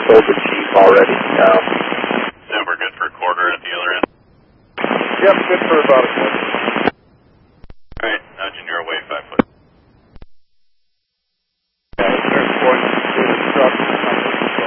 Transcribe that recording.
told the chief already. So we're good for a quarter at the other end? Yep, good for about a quarter.